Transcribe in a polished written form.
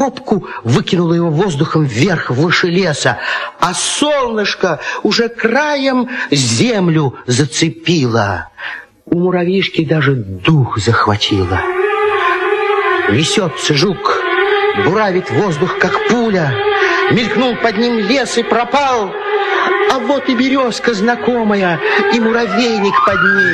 топку, выкинула его воздухом вверх, выше леса, а солнышко уже краем землю зацепило. У муравьишки даже дух захватило. Несется жук, буравит воздух, как пуля. Мелькнул под ним лес и пропал. А вот и березка знакомая, и муравейник под ней.